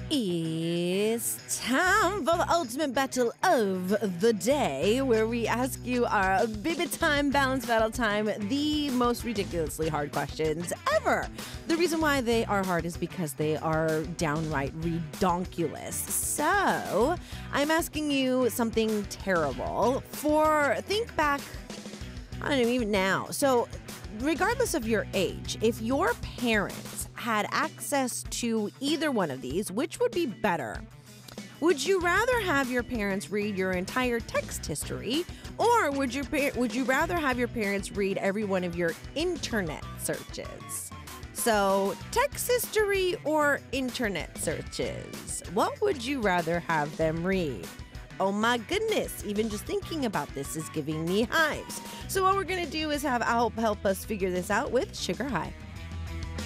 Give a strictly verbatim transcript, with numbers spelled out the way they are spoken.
It's time for the ultimate battle of the day, where we ask you our baby time, balance battle time, the most ridiculously hard questions ever. The reason why they are hard is because they are downright redonkulous. So, I'm asking you something terrible for, think back, I don't know, even now. So, regardless of your age, if your parents had access to either one of these, which would be better? Would you rather have your parents read your entire text history, or would your par- would you rather have your parents read every one of your internet searches? So, text history or internet searches? What would you rather have them read? Oh my goodness, even just thinking about this is giving me hives. So what we're going to do is have Al help us figure this out with Sugar High.